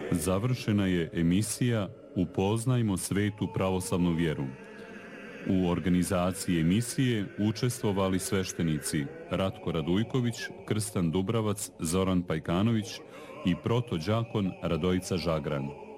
Završena je emisija Upoznajmo svetu pravoslavnu vjeru. U organizaciji emisije učestvovali sveštenici Ratko Radujković, Krstan Dubravac, Zoran Pajkanović i protođakon Radojica Žagran.